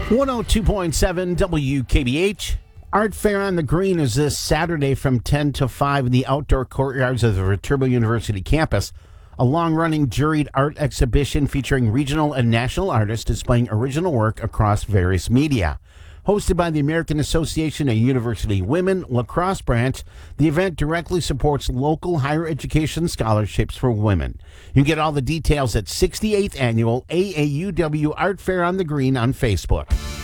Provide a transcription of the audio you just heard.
102.7 WKBH. Art Fair on the Green is this Saturday from 10 to 5 in the outdoor courtyards of the Viterbo University campus. A long-running juried art exhibition featuring regional and national artists displaying original work across various media. Hosted by the American Association of University Women La Crosse branch, the event directly supports local higher education scholarships for women. You get all the details at 68th Annual AAUW Art Fair on the Green on Facebook.